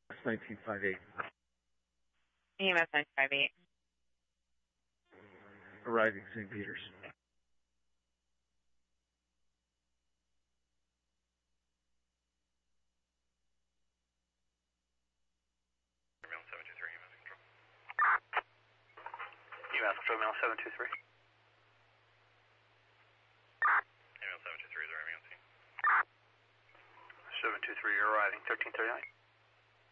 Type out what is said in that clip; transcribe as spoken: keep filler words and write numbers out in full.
nineteen fifty-eight. E M S nine five eight. Arriving Saint Peter's. seven two three, E M S Control. E M S Control, mail seven two three. E M S seven two three is arriving on scene. seven two three, you're arriving, thirteen thirty-nine.